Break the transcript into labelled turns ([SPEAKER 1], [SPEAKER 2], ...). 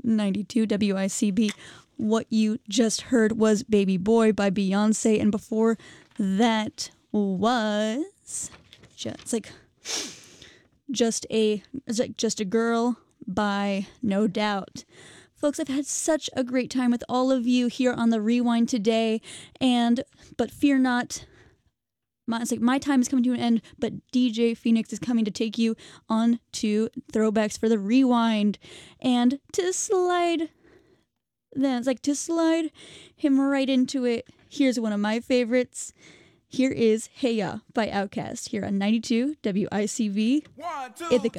[SPEAKER 1] 92 WICB. What you just heard was Baby Boy by Beyonce, and before that was just a girl by No Doubt. Folks, I've had such a great time with all of you here on the Rewind today, but fear not. My time is coming to an end, but DJ Phoenix is coming to take you on to throwbacks for the Rewind, and to slide him right into it. Here's one of my favorites. Here is Hey Ya by Outkast here on 92 WICV Ithaca.